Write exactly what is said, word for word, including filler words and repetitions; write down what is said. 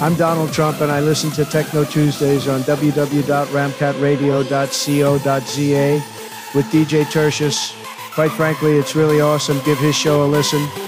I'm Donald Trump, and I listen to Techno Tuesdays on w w w dot ramcat radio dot co dot z a with D J Tertius. Quite frankly, it's really awesome. Give his show a listen.